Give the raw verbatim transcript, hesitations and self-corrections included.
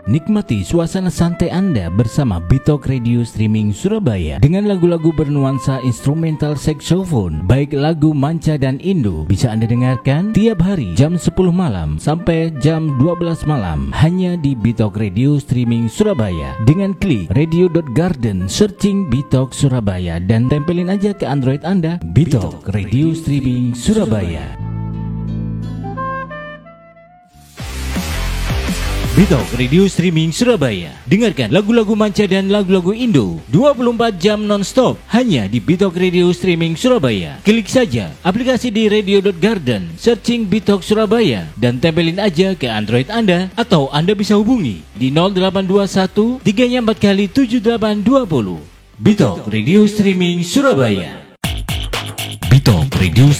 Nikmati suasana santai Anda bersama Bitok Radio Streaming Surabaya dengan lagu-lagu bernuansa instrumental saxophone, baik lagu manca dan Indo, bisa Anda dengarkan tiap hari jam sepuluh malam sampai jam dua belas malam hanya di Bitok Radio Streaming Surabaya. Dengan klik radio dot garden, searching Bitok Surabaya dan tempelin aja ke Android Anda Bitok Radio Streaming Surabaya. Bitok Radio Streaming Surabaya. Dengarkan lagu-lagu manca dan lagu-lagu Indo dua puluh empat jam non-stop hanya di Bitok Radio Streaming Surabaya. Klik saja aplikasi di radio dot garden, searching Bitok Surabaya dan tempelin aja ke Android Anda, atau Anda bisa hubungi di nol delapan dua satu tiga empat kali tujuh delapan dua nol. Bitok Radio Streaming Surabaya. Bitok Radio